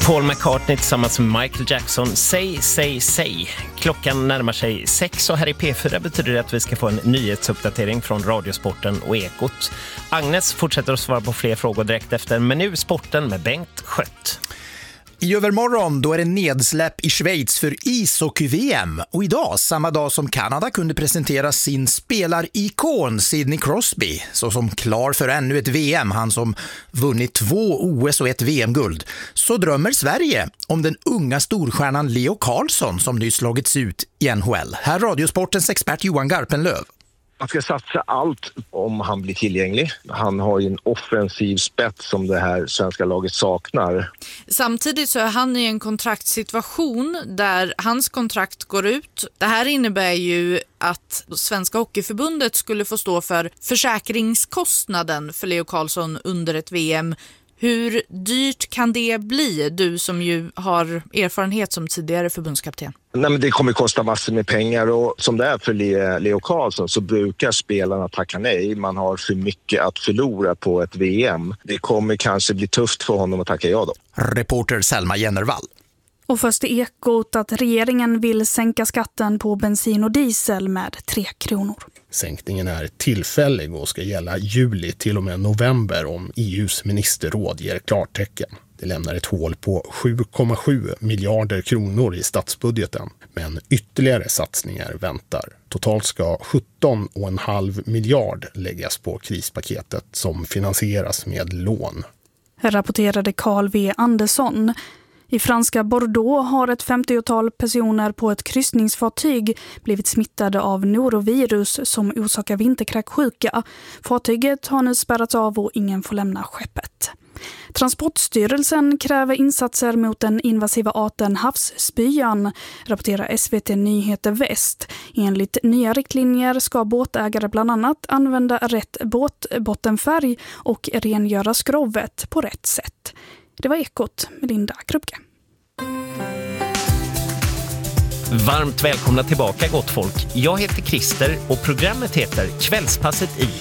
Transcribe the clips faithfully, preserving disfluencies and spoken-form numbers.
Paul McCartney tillsammans med Michael Jackson. Säg, säg, säg. Klockan närmar sig sex och här i P fyra betyder det att vi ska få en nyhetsuppdatering från Radiosporten och Ekot. Agnes fortsätter att svara på fler frågor direkt efter, men nu sporten med Bengt Skött. I övermorgon då är det nedsläpp i Schweiz för ishockey-V M. Och idag, samma dag som Kanada kunde presentera sin spelarikon Sidney Crosby så som klar för ännu ett V M, han som vunnit två O S och ett V M-guld, så drömmer Sverige om den unga storstjärnan Leo Carlsson som nyss slagits ut i N H L. Här Radiosportens expert Johan Garpenlöv. Man ska satsa allt om han blir tillgänglig. Han har ju en offensiv spets som det här svenska laget saknar. Samtidigt så är han i en kontraktssituation där hans kontrakt går ut. Det här innebär ju att Svenska Hockeyförbundet skulle få stå för försäkringskostnaden för Leo Carlsson under ett V M. Hur dyrt kan det bli, du som ju har erfarenhet som tidigare förbundskapten? Nej, men det kommer kosta massor med pengar och som det är för Leo Carlsson så brukar spelarna tacka nej. Man har för mycket att förlora på ett V M. Det kommer kanske bli tufft för honom att tacka ja då. Reporter Selma Jennervall. Och först i Ekot att regeringen vill sänka skatten på bensin och diesel med tre kronor. Sänkningen är tillfällig och ska gälla juli till och med november om E U:s ministerråd ger klartecken. Det lämnar ett hål på sju komma sju miljarder kronor i statsbudgeten. Men ytterligare satsningar väntar. Totalt ska sjutton komma fem miljard läggas på krispaketet som finansieras med lån. Rapporterade Carl V. Andersson. I franska Bordeaux har ett femtiotal personer på ett kryssningsfartyg blivit smittade av norovirus som orsakar vinterkräksjuka. Fartyget har nu spärrats av och ingen får lämna skeppet. Transportstyrelsen kräver insatser mot den invasiva arten havsspyan, rapporterar S V T Nyheter Väst. Enligt nya riktlinjer ska båtägare bland annat använda rätt båtbottenfärg och rengöra skrovet på rätt sätt. Det var Ekot med Linda Krupke. Varmt välkomna tillbaka gott folk. Jag heter Christer och programmet heter Kvällspasset i.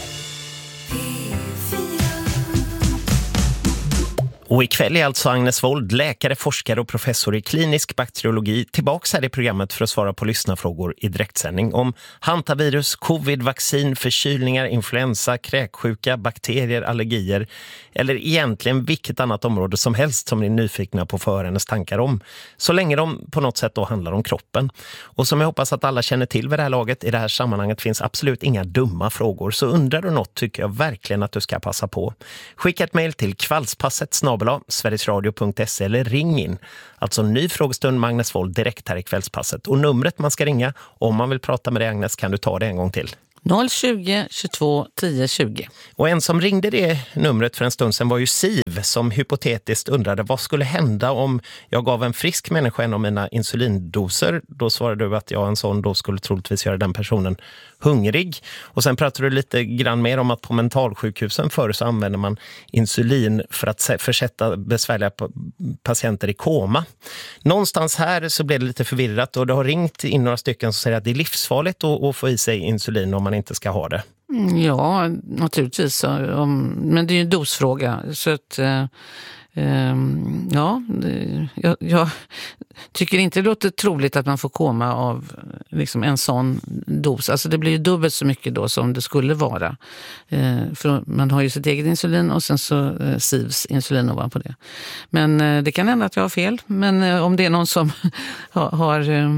Och ikväll är alltså Agnes Wold, läkare, forskare och professor i klinisk bakteriologi, tillbaka här i programmet för att svara på lyssnarfrågor i direktsändning om hantavirus, covid, vaccin, förkylningar, influensa, kräksjuka, bakterier, allergier eller egentligen vilket annat område som helst som ni är nyfikna på för hennes tankar om. Så länge de på något sätt då handlar om kroppen. Och som jag hoppas att alla känner till vid det här laget, i det här sammanhanget finns absolut inga dumma frågor. Så undrar du något tycker jag verkligen att du ska passa på. Skicka ett mejl till kvällspasset snabel-a sverigesradio punkt se eller ring in. Alltså ny frågestund med Agnes Wold direkt här i Kvällspasset. Och numret man ska ringa om man vill prata med dig Agnes, kan du ta det en gång till? noll tjugo, tjugotvå, tio, tjugo. Och en som ringde det numret för en stund sedan var ju Siv som hypotetiskt undrade vad skulle hända om jag gav en frisk människa en av mina insulindoser. Då svarade du att jag en sån dos skulle troligtvis göra den personen hungrig. Och sen pratade du lite grann mer om att på mentalsjukhusen förr så använder man insulin för att försätta besvärliga patienter i koma. Någonstans här så blev det lite förvirrat och det har ringt in några stycken som säger att det är livsfarligt att få i sig insulin om man inte ska ha det. Ja, naturligtvis. Men det är ju en dosfråga. Så att, eh, eh, ja, jag, jag tycker inte det låter troligt att man får komma av liksom en sån dos. Alltså det blir ju dubbelt så mycket då som det skulle vara. Eh, för man har ju sitt eget insulin och sen så eh, S I Vs insulin ovanpå det. Men eh, det kan hända att jag har fel. Men eh, om det är någon som har... har eh,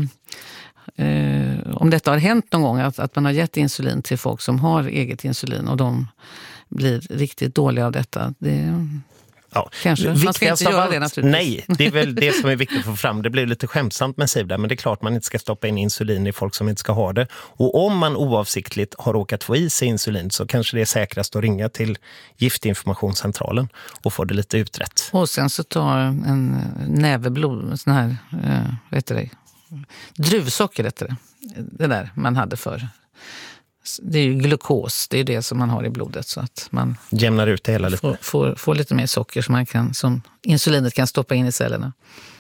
Eh, om detta har hänt någon gång att, att man har gett insulin till folk som har eget insulin och de blir riktigt dåliga av detta, det ja, kanske man ska inte göra det naturligtvis. Nej, det är väl det som är viktigt att få fram. Det blir lite skämtsamt med Siv där, men det är klart man inte ska stoppa in insulin i folk som inte ska ha det. Och om man oavsiktligt har råkat få i sig insulin så kanske det är säkrast att ringa till Giftinformationscentralen och få det lite utrett. Och sen så tar en näve blod, sån här, eh, vad heter det? Druvsocker heter det. Det där man hade för. Det är ju glukos, det är det som man har i blodet så att man jämnar ut det hela lite. Får, får, får lite mer socker som man kan, som insulinet kan stoppa in i cellerna.